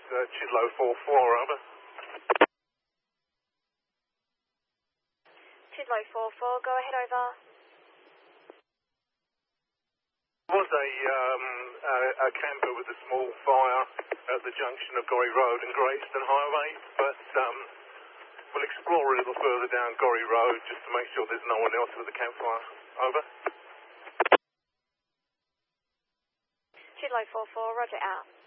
Chidlow 4-4, over. Chidlow 4-4, go ahead, over. There was a camper with a small fire at the junction of Gorrie Road and Greyston Highway, but we'll explore a little further down Gorrie Road just to make sure there's no one else with a campfire. Over. Chidlow 4-4, roger out.